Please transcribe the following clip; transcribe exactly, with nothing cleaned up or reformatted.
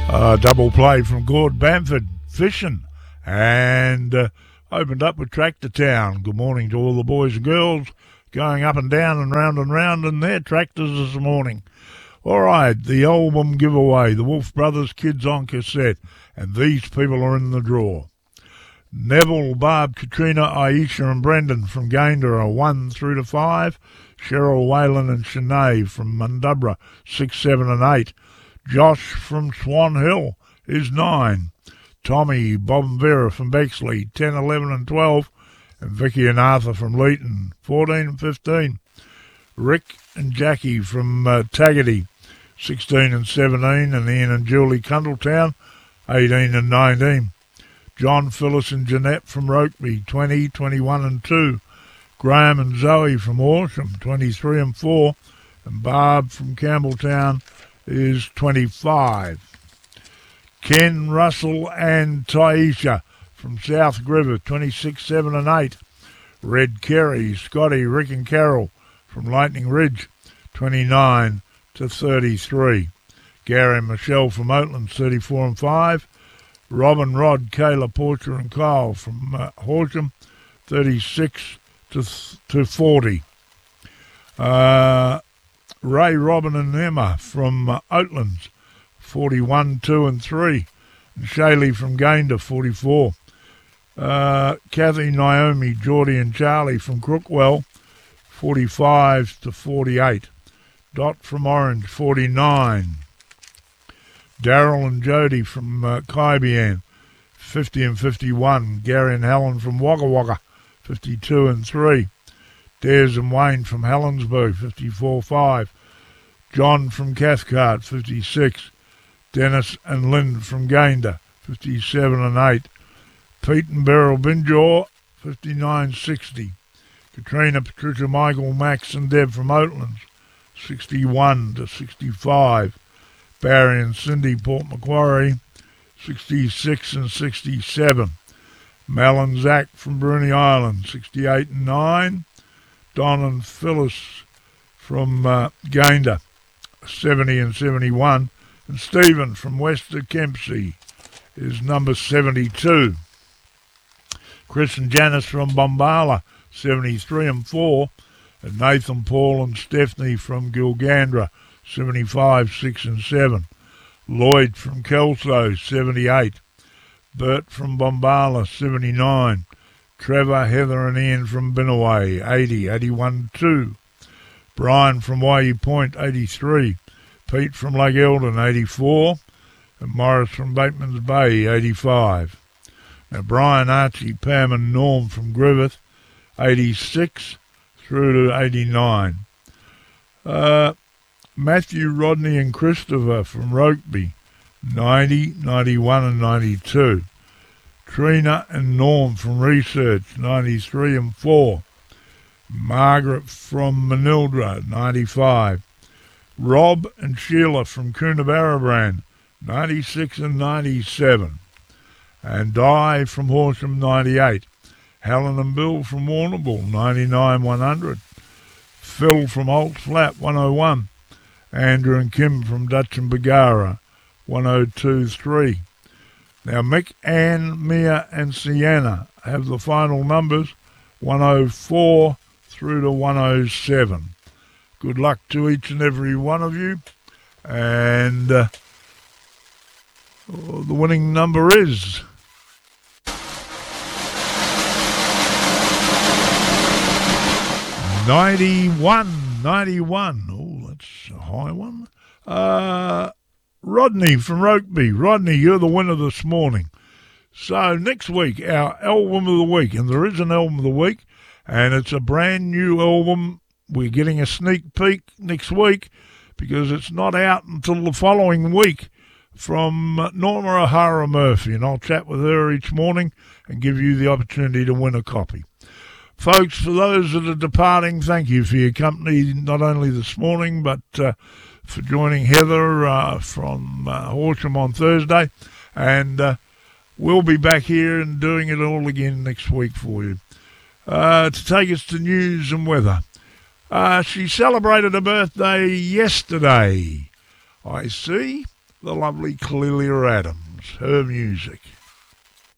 Uh, double play from Gord Bamford, fishing, and uh, opened up with Tractor Town. Good morning to all the boys and girls going up and down and round and round in their tractors this morning. All right, the album giveaway, the Wolf Brothers Kids on cassette, and these people are in the draw. Neville, Barb, Katrina, Aisha and Brendan from Gayndah are one through to five. Cheryl, Whalen and Shanae from Mundubra, six, seven and eight. Josh from Swan Hill is nine. Tommy, Bob and Vera from Bexley, ten, eleven and twelve. And Vicky and Arthur from Leeton, fourteen and fifteen. Rick and Jackie from uh, Taggart, sixteen and seventeen. And Ian and Julie Cundletown, eighteen and nineteen. John, Phyllis and Jeanette from Rokeby, twenty, twenty-one and two. Graham and Zoe from Horsham, twenty-three and four. And Barb from Campbelltown is twenty-five. Ken, Russell and Taisha from South Griver, twenty-six, seven and eight. Red Kerry, Scotty, Rick and Carol from Lightning Ridge, twenty-nine to thirty-three. Gary and Michelle from Oatlands, thirty-four and five. Robin, Rod, Kayla, Porcher and Kyle from uh, Horsham, thirty-six to forty. Uh, Ray, Robin and Emma from uh, Oatlands, forty-one, two and three. And Shaylee from Gayndah, forty-four. Uh, Kathy, Naomi, Geordie and Charlie from Crookwell, forty-five to forty-eight. Dot from Orange, forty-nine. Daryl and Jody from uh, Kaibian, fifty and fifty-one. Gary and Helen from Wagga Wagga, fifty-two and three. Dares and Wayne from Helensburgh, fifty-four five. John from Cathcart, fifty-six. Dennis and Lynn from Gayndah, fifty-seven and eight. Pete and Beryl Binjaw, fifty-nine sixty. Katrina, Patricia, Michael, Max and Deb from Oatlands, sixty-one to sixty-five. Barry and Cindy, Port Macquarie, sixty-six and sixty-seven. Mel and Zach from Bruny Island, sixty-eight and nine. Don and Phyllis from uh, Gayndah, seventy and seventy-one. And Stephen from Wester Kempsey is number seventy-two. Chris and Janice from Bombala, seventy-three and four. And Nathan, Paul and Stephanie from Gilgandra, seventy-five, six and seven. Lloyd from Kelso, seventy-eight. Bert from Bombala, seventy-nine. Trevor, Heather and Ian from Binnaway, eighty, eighty-one two. Brian from Waihee Point, eighty-three. Pete from Lake Eldon, eighty-four. And Morris from Bateman's Bay, eighty-five. Now Brian, Archie, Pam and Norm from Griffith, eighty-six through to eighty-nine. Uh, Matthew, Rodney and Christopher from Rokeby, ninety, ninety-one and ninety-two. Trina and Norm from Research, ninety-three and four. Margaret from Manildra, ninety-five. Rob and Sheila from Coonabarabran, ninety-six and ninety-seven. And Di from Horsham, ninety-eight. Helen and Bill from Warrnambool, ninety-nine, one hundred. Phil from Holt's Flat, one oh one. Andrew and Kim from Dutch and Bagara, one oh two three. Now Mick, Ann, Mia and Sienna have the final numbers, one oh four through to one oh seven. Good luck to each and every one of you. And uh, oh, the winning number is ninety-one, ninety-one. Oh, that's a high one. Uh, Rodney from Rokeby. Rodney, you're the winner this morning. So next week, our album of the week, and there is an album of the week, and it's a brand new album. We're getting a sneak peek next week because it's not out until the following week from Norma O'Hara Murphy, and I'll chat with her each morning and give you the opportunity to win a copy. Folks, for those that are departing, thank you for your company, not only this morning, but uh, for joining Heather uh, from uh, Horsham on Thursday. And uh, we'll be back here and doing it all again next week for you. Uh, to take us to news and weather. Uh, she celebrated her birthday yesterday. I see. the lovely Clelia Adams, her music.